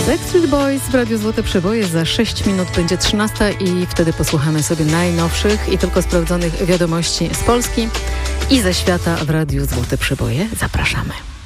Backstreet Boys w Radiu Złote Przeboje. Za 6 minut będzie 13 i wtedy posłuchamy sobie najnowszych i tylko sprawdzonych wiadomości z Polski i ze świata w Radiu Złote Przeboje. Zapraszamy.